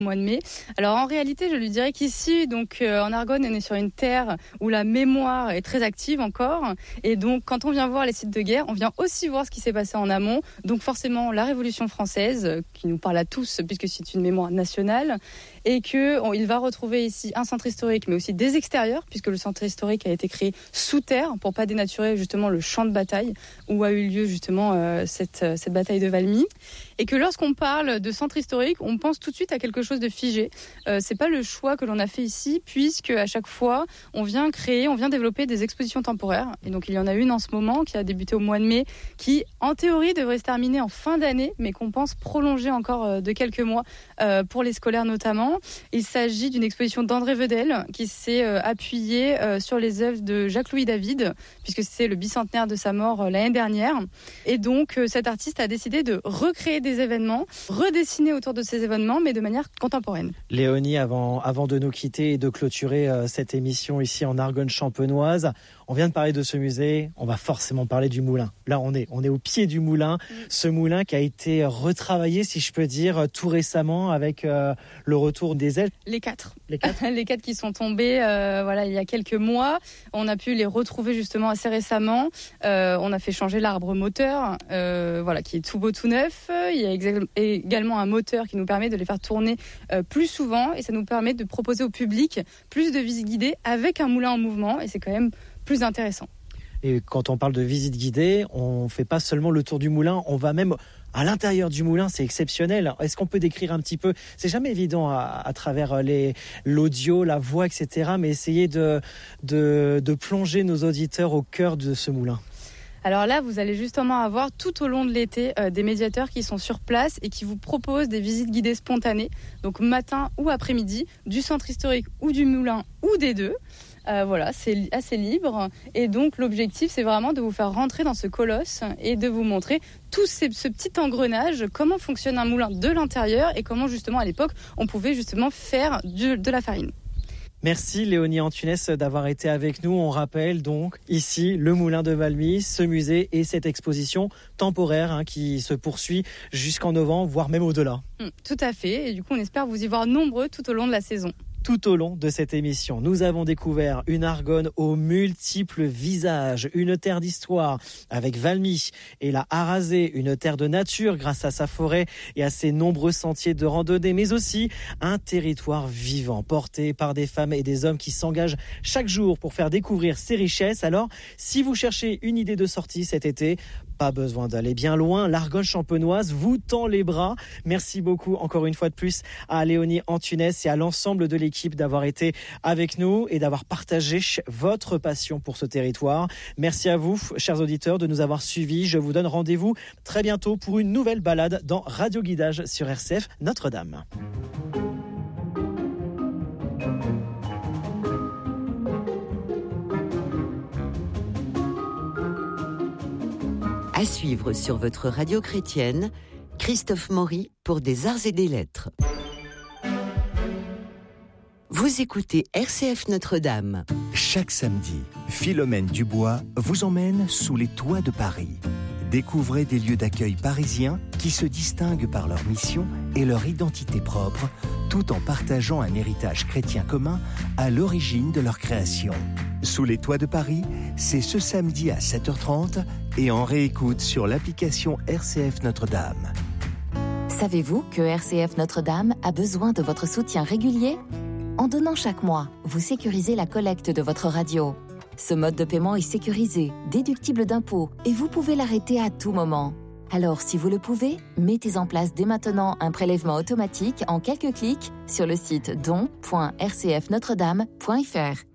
mois de mai. Alors en réalité, je lui dirais qu'ici, donc en Argonne, on est sur une terre où la mémoire est très active encore. Et donc, quand on vient voir les sites de guerre, on vient aussi voir ce qui s'est passé en amont. Donc forcément, la Révolution française, qui nous parle à tous, puisque c'est une mémoire nationale, et qu'il va retrouver ici un centre historique, mais aussi des extérieurs, puisque le centre historique a été créé sous terre pour pas dénaturer justement le champ de bataille où a eu lieu justement cette bataille de Valmy. Et que lorsqu'on parle de centre historique, on pense tout de suite à quelque chose de figé. C'est pas le choix que l'on a fait ici, puisque à chaque fois, on vient développer des expositions temporaires. Et donc il y en a une en ce moment qui a débuté au mois de mai, qui en théorie devrait se terminer en fin d'année, mais qu'on pense prolonger encore de quelques mois pour les scolaires notamment. Il s'agit d'une exposition d'André Vedel qui s'est appuyée sur les œuvres de Jacques-Louis David, puisque c'est le bicentenaire de sa mort l'année dernière. Et donc cet artiste a décidé de recréer des événements, redessiner autour de ces événements, mais de manière contemporaine. Léonie, avant de nous quitter et de clôturer cette émission ici en Argonne champenoise, on vient de parler de ce musée, on va forcément parler du moulin. Là, on est au pied du moulin, ce moulin qui a été retravaillé, si je peux dire, tout récemment avec le retour des ailes. Les quatre qui sont tombés il y a quelques mois. On a pu les retrouver justement assez récemment. On a fait changer l'arbre moteur, qui est tout beau, tout neuf. Il y a également un moteur qui nous permet de les faire tourner plus souvent, et ça nous permet de proposer au public plus de visites guidées avec un moulin en mouvement, et c'est quand même plus intéressant. Et quand on parle de visite guidée, on ne fait pas seulement le tour du moulin, on va même à l'intérieur du moulin, c'est exceptionnel. Est-ce qu'on peut décrire un petit peu ? C'est jamais évident à travers l'audio, la voix, etc. Mais essayer de plonger nos auditeurs au cœur de ce moulin. Alors là, vous allez justement avoir tout au long de l'été des médiateurs qui sont sur place et qui vous proposent des visites guidées spontanées, donc matin ou après-midi, du centre historique ou du moulin ou des deux. C'est assez libre, et donc l'objectif c'est vraiment de vous faire rentrer dans ce colosse et de vous montrer ce petit engrenage, comment fonctionne un moulin de l'intérieur et comment justement à l'époque on pouvait justement faire de la farine. Merci Léonie Antunès d'avoir été avec nous. On rappelle donc ici le Moulin de Valmy, ce musée et cette exposition temporaire qui se poursuit jusqu'en novembre, voire même au-delà. Tout à fait, et du coup on espère vous y voir nombreux tout au long de la saison. Tout au long de cette émission, nous avons découvert une Argonne aux multiples visages, une terre d'histoire avec Valmy et la Harazé, une terre de nature grâce à sa forêt et à ses nombreux sentiers de randonnée, mais aussi un territoire vivant porté par des femmes et des hommes qui s'engagent chaque jour pour faire découvrir ses richesses. Alors, si vous cherchez une idée de sortie cet été, pas besoin d'aller bien loin, l'Argonne champenoise vous tend les bras. Merci beaucoup encore une fois de plus à Léonie Antunès et à l'ensemble de l'équipe d'avoir été avec nous et d'avoir partagé votre passion pour ce territoire. Merci à vous, chers auditeurs, de nous avoir suivis. Je vous donne rendez-vous très bientôt pour une nouvelle balade dans Radio Guidage sur RCF Notre-Dame. À suivre sur votre radio chrétienne, Christophe Maury pour des arts et des lettres. Vous écoutez RCF Notre-Dame. Chaque samedi, Philomène Dubois vous emmène sous les toits de Paris. Découvrez des lieux d'accueil parisiens qui se distinguent par leur mission et leur identité propre, tout en partageant un héritage chrétien commun à l'origine de leur création. Sous les toits de Paris, c'est ce samedi à 7h30 et en réécoute sur l'application RCF Notre-Dame. Savez-vous que RCF Notre-Dame a besoin de votre soutien régulier ? En donnant chaque mois, vous sécurisez la collecte de votre radio. Ce mode de paiement est sécurisé, déductible d'impôts et vous pouvez l'arrêter à tout moment. Alors, si vous le pouvez, mettez en place dès maintenant un prélèvement automatique en quelques clics sur le site don.rcfnotredame.fr.